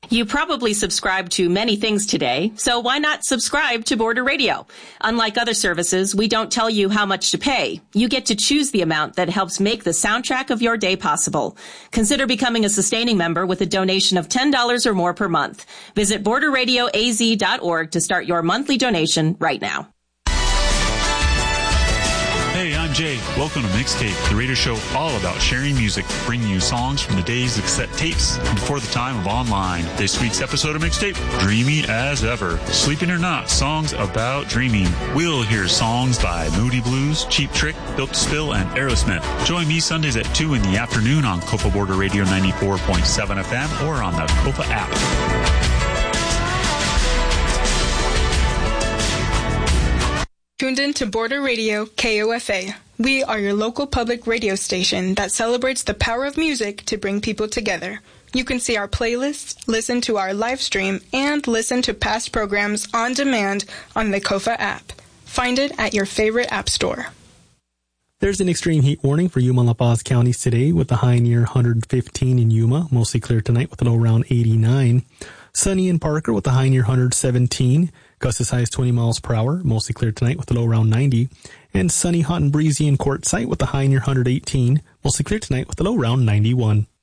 You probably subscribe to many things today, so why not subscribe to Border Radio? Unlike other services, we don't tell you how much to pay. You get to choose the amount that helps make the soundtrack of your day possible. Consider becoming a sustaining member with a donation of $10 or more per month. Visit borderradioaz.org to start your monthly donation right now. Hey, I'm Jay. Welcome to Mixtape, the radio show all about sharing music, bringing you songs from the days of cassette tapes and before the time of online. This week's episode of Mixtape, Dreamy as Ever. Sleeping or Not, songs about dreaming. We'll hear songs by Moody Blues, Cheap Trick, Built to Spill, and Aerosmith. Join me Sundays at 2 in the afternoon on Kofa Border Radio 94.7 FM or on the Kofa app. Tuned in to Border Radio KOFA. We are your local public radio station that celebrates the power of music to bring people together. You can see our playlists, listen to our live stream, and listen to past programs on demand on the Kofa app. Find it at your favorite app store. There's an extreme heat warning for Yuma and La Paz counties today with the high near 115 in Yuma, mostly clear tonight with a low around 89. Sunny in Parker with a high near 117. Gusts as high as 20 miles per hour, mostly clear tonight with a low around 90. And sunny, hot, and breezy in Quartzsite with a high near 118, mostly clear tonight with a low around 91.